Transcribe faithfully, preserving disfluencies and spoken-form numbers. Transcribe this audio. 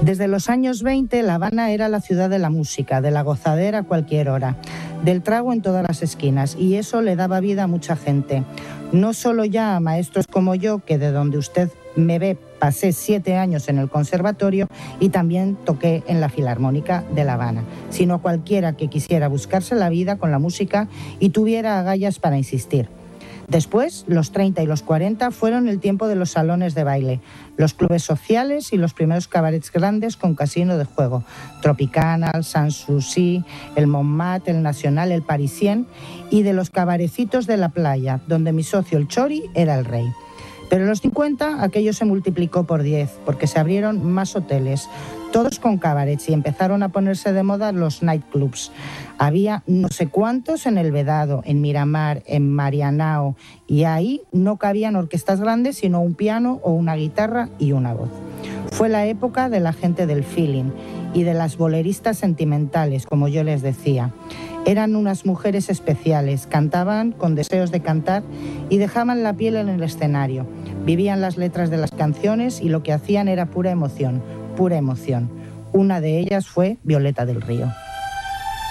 Desde los años veinte, La Habana era la ciudad de la música, de la gozadera a cualquier hora, del trago en todas las esquinas, y eso le daba vida a mucha gente. No solo ya a maestros como yo, que de donde usted me ve pasé siete años en el conservatorio y también toqué en la Filarmónica de La Habana, sino a cualquiera que quisiera buscarse la vida con la música y tuviera agallas para insistir. Después, los treinta y los cuarenta fueron el tiempo de los salones de baile, los clubes sociales y los primeros cabarets grandes con casino de juego, Tropicana, el Sanssouci, el Montmartre, el Nacional, el Parisien, y de los cabarecitos de la playa, donde mi socio el Chori era el rey. Pero en los cincuenta aquello se multiplicó por diez, porque se abrieron más hoteles, todos con cabarets, y empezaron a ponerse de moda los nightclubs. Había no sé cuántos en El Vedado, en Miramar, en Marianao, y ahí no cabían orquestas grandes, sino un piano o una guitarra y una voz. Fue la época de la gente del feeling y de las boleristas sentimentales, como yo les decía. Eran unas mujeres especiales, cantaban con deseos de cantar y dejaban la piel en el escenario. Vivían las letras de las canciones y lo que hacían era pura emoción, pura emoción. Una de ellas fue Violeta del Río.